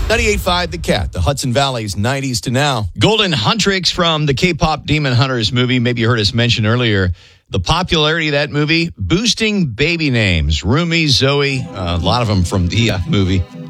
98.5 The Cat, the Hudson Valley's 90s to now. Golden Huntrix from the K-pop Demon Hunters movie. Maybe you heard us mention earlier. The popularity of that movie, boosting baby names. Rumi, Zoe, a lot of them from the movie.